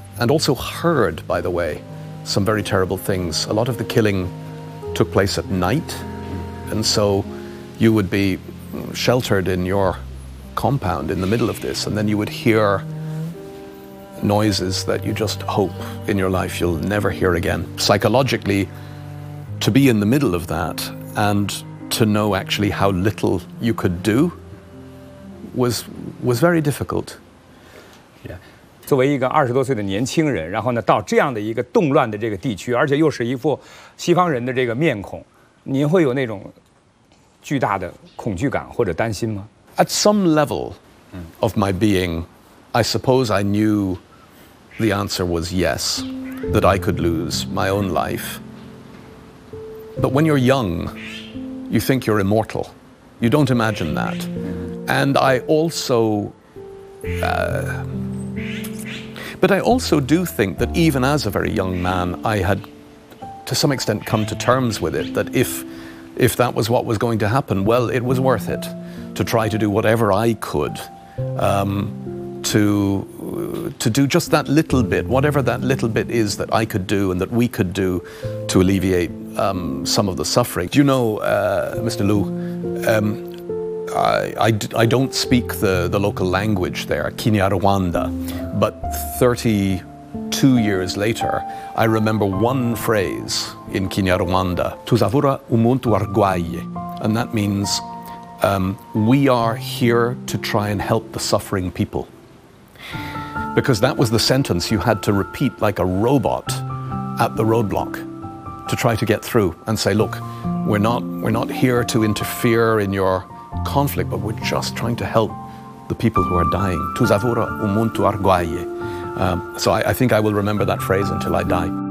and also heard, by the way, some very terrible things. A lot of the killing took place at night, and so you would be sheltered in your compound in the middle of this, and then you would hear noises that you just hope in your life you'll never hear again. Psychologically, to be in the middle of that and to know actually how little you could do was very difficult. Yeah. 作为一个20多岁的年轻人，然后呢，到这样的一个动乱的这个地区，而且又是一副西方人的这个面孔，您会有那种巨大的恐惧感或者担心吗？ At some level of my being, I suppose I knew the answer was yes, that I could lose my own life. But when you're young, you think you're immortal. You don't imagine that. And I also... But I also do think that even as a very young man, I had, to some extent, come to terms with it, that if that was what was going to happen, well, it was worth it to try to do whatever I could to do just that little bit, whatever that little bit is that I could do and that we could do to alleviate some of the suffering. Do you know, Mr. Liu, I don't speak the local language there, Kinyarwanda, but 32 years later, I remember one phrase in Kinyarwanda, Tuzavura umuntu argwaye, and that means we are here to try and help the suffering people. Because that was the sentence you had to repeat like a robot at the roadblock to try to get through and say, look, we're not here to interfere in your conflict, but we're just trying to help the people who are dying. Tuzavura umuntu argwaye. So I think I will remember that phrase until I die.